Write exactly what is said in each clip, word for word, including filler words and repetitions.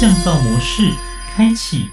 降噪模式开启。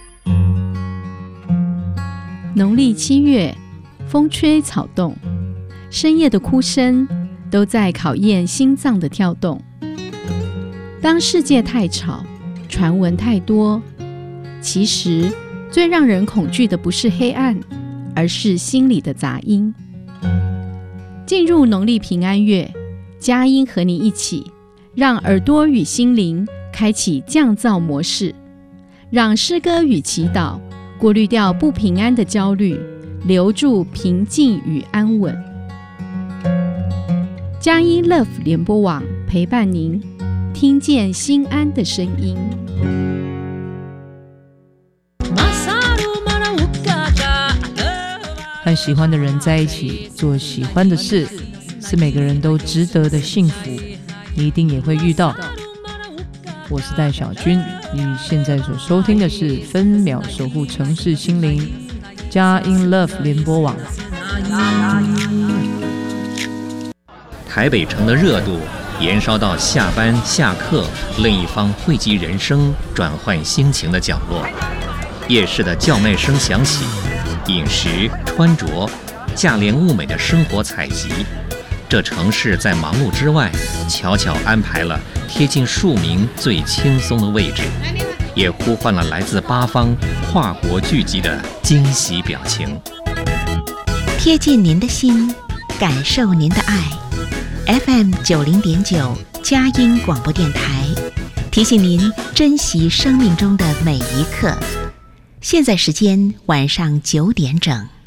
农历七月，风吹草动，深夜的哭声都在考验心脏的跳动。当世界太吵，传闻太多，其实最让人恐惧的不是黑暗，而是心里的杂音。进入农历平安月，佳音和你一起，让耳朵与心灵开启降噪模式，让诗歌与祈祷过滤掉不平安的焦虑，留住平静与安稳。佳音 Love 联播网陪伴您，听见心安的声音。 和喜欢的人在一起，做喜欢的事，是每个人都值得的幸福，你一定也会遇到。我是戴小军，你现在所收听的是分秒守护城市心灵佳音 Love 联播网。 台北城的热度延烧到下班下课另一方汇集人生转换心情的角落，夜市的叫卖声响起，饮食穿着价廉物美的生活采集，这城市在忙碌之外悄悄安排了贴近庶民最轻松的位置，也呼唤了来自八方跨国聚集的惊喜表情。 贴近您的心，感受您的爱。 F M 九零点九佳音广播电台提醒您珍惜生命中的每一刻。现在时间晚上九点整。